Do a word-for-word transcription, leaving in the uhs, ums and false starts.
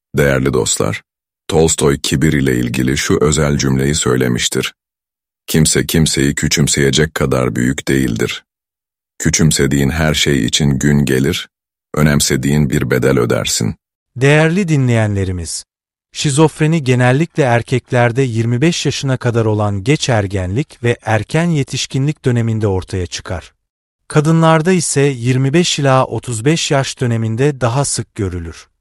Değerli dostlar, Tolstoy kibir ile ilgili şu özel cümleyi söylemiştir. Kimse kimseyi küçümseyecek kadar büyük değildir. Küçümsediğin her şey için gün gelir, önemsediğin bir bedel ödersin. Değerli dinleyenlerimiz, şizofreni genellikle erkeklerde yirmi beş yaşına kadar olan geç ergenlik ve erken yetişkinlik döneminde ortaya çıkar. Kadınlarda ise yirmi beş ila otuz beş yaş döneminde daha sık görülür.